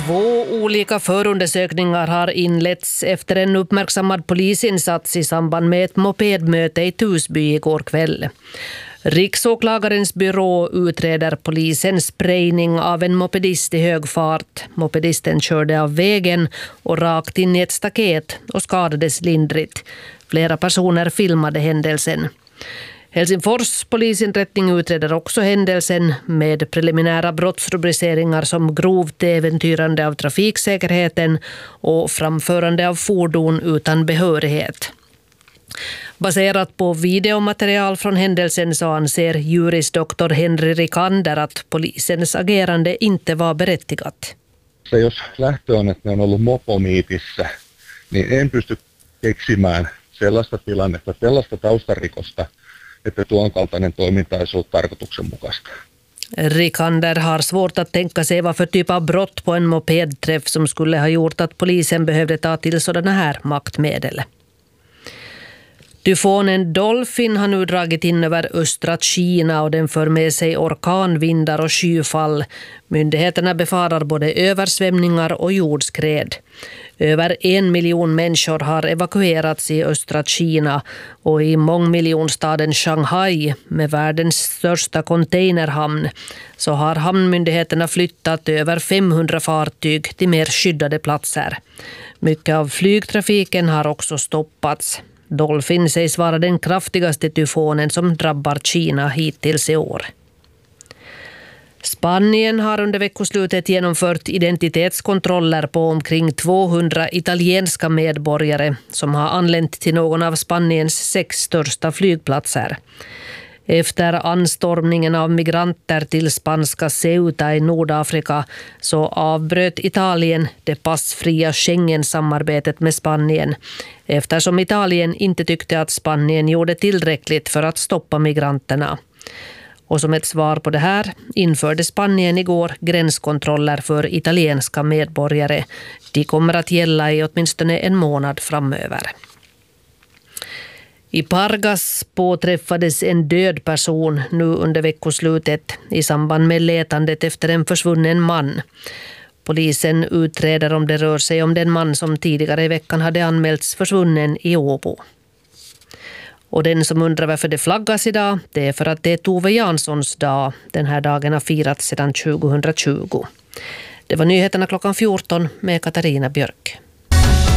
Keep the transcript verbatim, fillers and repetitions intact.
Två olika förundersökningar har inletts efter en uppmärksammad polisinsats i samband med ett mopedmöte i Tusby igår kväll. Riksåklagarens byrå utreder polisens sprayning av en mopedist i hög fart. Mopedisten körde av vägen och rakt in i ett staket och skadades lindrigt. Flera personer filmade händelsen. Helsingfors polisinrättning utreder också händelsen med preliminära brottsrubriceringar som grovt äventyrande av trafiksäkerheten och framförande av fordon utan behörighet. Baserat på videomaterial från händelsen så anser jurisdoktor Henry Rikander att polisens agerande inte var berättigat. Se jos lähtö on, että ne on ollut mopomiitissä, niin en pysty keksimään sellaista tilannetta, sellaista taustarikosta, että tuon kaltainen toiminta olisi ollut tarkoituksenmukaista. Rikander har svårt att tänka sig vad för typ av brott på en mopedträff som skulle ha gjort att polisen behövde ta till sådana här maktmedel. Tyfonen Dolphin har nu dragit in över östra Kina och den för med sig orkanvindar och skyfall. Myndigheterna befarar både översvämningar och jordskred. Över en miljon människor har evakuerats i östra Kina och i mångmiljonstaden Shanghai med världens största containerhamn så har hamnmyndigheterna flyttat över femhundra fartyg till mer skyddade platser. Mycket av flygtrafiken har också stoppats. Dolphin sägs vara den kraftigaste tyfonen som drabbar Kina hittills i år. Spanien har under veckoslutet genomfört identitetskontroller på omkring tvåhundra italienska medborgare som har anlänt till någon av Spaniens sex största flygplatser. Efter anstormningen av migranter till spanska Ceuta i Nordafrika så avbröt Italien det passfria Schengen-samarbetet med Spanien eftersom Italien inte tyckte att Spanien gjorde tillräckligt för att stoppa migranterna. Och som ett svar på det här införde Spanien igår gränskontroller för italienska medborgare. De kommer att gälla i åtminstone en månad framöver. I Pargas påträffades en död person nu under veckoslutet i samband med letandet efter en försvunnen man. Polisen utreder om det rör sig om den man som tidigare i veckan hade anmälts försvunnen i Åbo. Och den som undrar varför det flaggas idag, det är för att det är Tove Janssons dag. Den här dagen har firats sedan tjugohundratjugo. Det var nyheterna klockan fjorton med Katarina Björk.